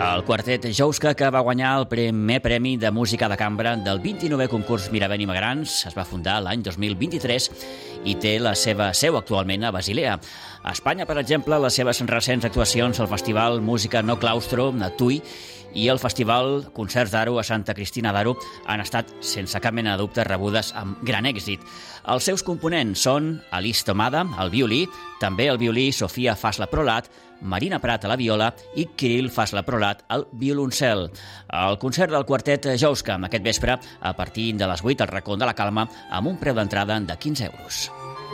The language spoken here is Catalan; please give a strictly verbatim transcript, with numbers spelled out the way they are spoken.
El quartet Jouska, que va guanyar el primer premi de música de cambra del vint-i-novè concurs Miravent i Magrans, es va fundar l'any dos mil vint-i-tres i té la seva seu actualment a Basilea. A Espanya, per exemple, les seves recents actuacions al Festival Música No Claustro a Tui i el Festival Concerts d'Aro a Santa Cristina d'Aro han estat, sense cap mena de dubte, rebudes amb gran èxit. Els seus components són Alice Tomada, al violí, també al violí Sofia Fasla-Prolat, Marina Prat a la viola i Kirill Fasla-Prolat al violoncel. El concert del quartet Jouska aquest vespre a partir de les vuit al Racó de la Calma amb un preu d'entrada de quinze euros.